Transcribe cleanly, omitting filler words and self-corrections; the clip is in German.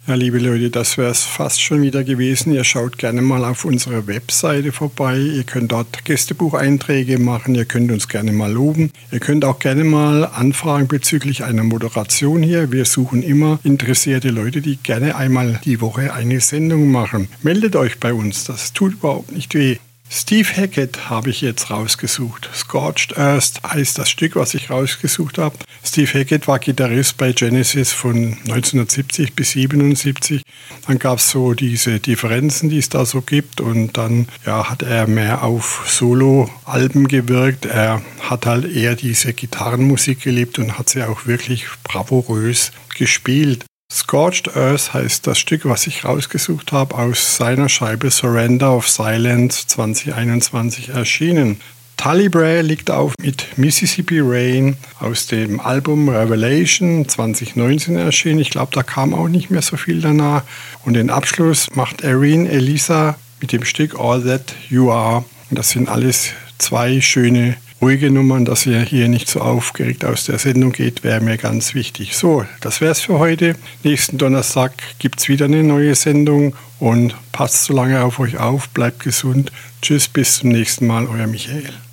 Ja, liebe Leute, das wäre es fast schon wieder gewesen. Ihr schaut gerne mal auf unsere Webseite vorbei. Ihr könnt dort Gästebucheinträge machen. Ihr könnt uns gerne mal loben. Ihr könnt auch gerne mal anfragen bezüglich einer Moderation hier. Wir suchen immer interessierte Leute, die gerne einmal die Woche eine Sendung machen. Meldet euch bei uns. Das tut überhaupt nicht weh. Steve Hackett habe ich jetzt rausgesucht. Scorched Earth heißt das Stück, was ich rausgesucht habe. Steve Hackett war Gitarrist bei Genesis von 1970 bis 1977. Dann gab es so diese Differenzen, die es da so gibt. Und dann hat er mehr auf Solo-Alben gewirkt. Er hat halt eher diese Gitarrenmusik gelebt und hat sie auch wirklich bravourös gespielt. Scorched Earth heißt das Stück, was ich rausgesucht habe, aus seiner Scheibe Surrender of Silence 2021 erschienen. Tully Bray liegt auf mit Mississippi Rain aus dem Album Revelation 2019 erschienen. Ich glaube, da kam auch nicht mehr so viel danach. Und den Abschluss macht Erin Elisa mit dem Stück All That You Are. Und das sind alles zwei schöne ruhige Nummern, dass ihr hier nicht so aufgeregt aus der Sendung geht, wäre mir ganz wichtig. So, das wäre es für heute. Nächsten Donnerstag gibt es wieder eine neue Sendung und passt so lange auf euch auf, bleibt gesund. Tschüss, bis zum nächsten Mal, euer Michael.